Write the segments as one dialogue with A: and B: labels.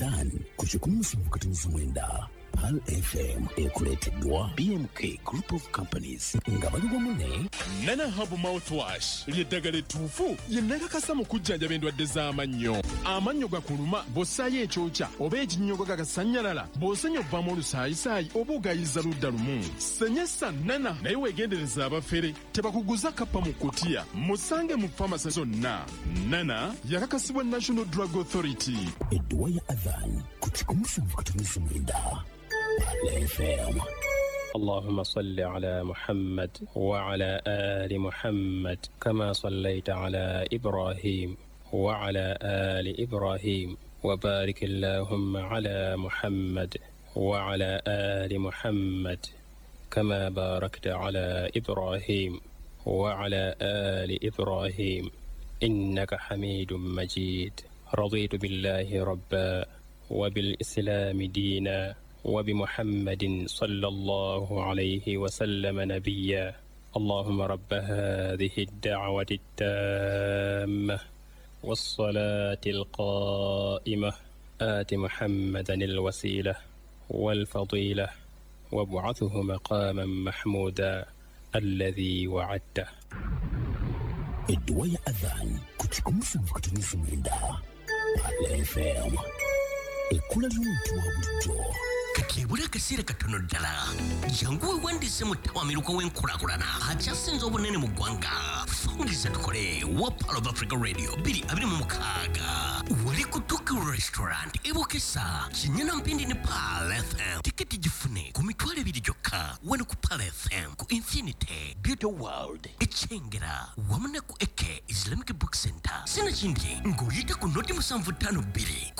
A: Adhan kuchukumusa mkatunizi mwenda Pal FM ekuleteddwa BMK Group of Companies nga baluwa mune
B: Nana Hub Mouthwash lyeddagala ettuufu yennakakasa mu kujjanjaba endwadde z'amannyo. Amannyo gakuluma bw'ossaayo ekyokya oba ekinnyogo gagasannyalala bw'osenya ovaamu olusaayisaayi oba ogayiza ludda lumu. Senyesa Nana naye weegendereza abafere tebakuguza kappa mu kkutiya musange mu famasi zonna. Nana yakakasibwa National Drug Authority.
A: Edduwa ya Adhan kuchukumusa mkatunizi mwenda Pal FM.
C: اللهم صل على محمد وعلى آل محمد كما صليت على إبراهيم وعلى آل إبراهيم وبارك اللهم على محمد وعلى آل محمد كما باركت على إبراهيم وعلى آل إبراهيم إنك حميد مجيد. رضيت بالله ربا وبالإسلام دينا وبمحمد صلى الله عليه وسلم نبيا. اللهم رب هذه الدعوة التامة والصلاة القائمة آت محمدا الوسيلة والفضيلة وابعثه مقاما محمودا الذي وعدته.
A: Edduwa ya Adhan kuchukumusa mkatunizi mwenda Pal FM. Ekula ly'omuntu wa bulijjo
D: Katebula kasira katono ddala jangu wandise mu tawamiruko w'enkulaakulana akyasinze obunene mu ggwanga. Fungiza tukole wa Pal of Africa Radio 226 wali ku Tuku Restaurant ebokesa kinyana mpindi ne Pal FM. Tiketi gifune ku mitwalo 2 gyokka wano ku Pal FM ku Infinity Beauty World Echengera wamuna ku Eke Islamic Book Center. Sina kindi ng'oyita ku noti 752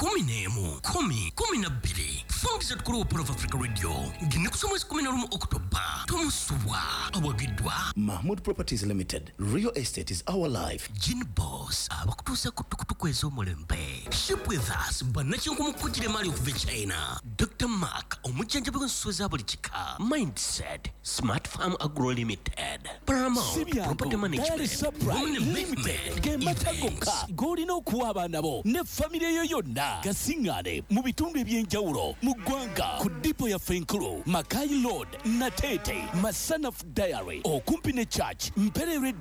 D: 10 Fungiza tukole wa Pal of Africa Radio ngine kusoma 11 Oktoba tomusubwa awagidwa
A: Mahmood Properties Limited. Real estate is our life.
D: Gin Boss abakutuusa ku tukutuku ez'omulembe. Ship with us bannakinku mukujjira mali okuva China. Dr. Mark omujjanjabi w'ensuso za buli kika. Mindset Smart Farm Agro Limited. Paramount Property Management. Women Investment.
E: Gematagoka golina okuwa abaana bo ne famire yo yonna gasingane mu bitundu eby'enjawulo mu ggwanga ku dipo ya Fenkulu Makai Road Natete Masana Diary okumpi ne Church Mperere